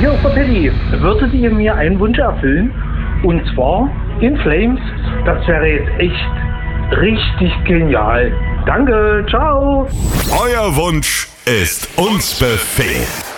hier ist der Paddy. Würdet ihr mir einen Wunsch erfüllen? Und zwar In Flames. Das wäre jetzt echt richtig genial. Danke, ciao. Euer Wunsch ist uns Befehl.